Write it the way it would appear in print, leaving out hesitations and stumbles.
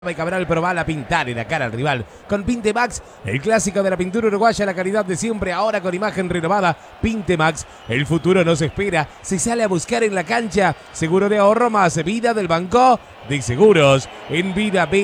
Cabral, pero va a pintar en la cara al rival. Con Pintemax, el clásico de la pintura uruguaya, la calidad de siempre, ahora con imagen renovada. Pintemax, el futuro nos espera. Se sale a buscar en la cancha. Seguro de ahorro más vida del Banco de Seguros. En Vida B.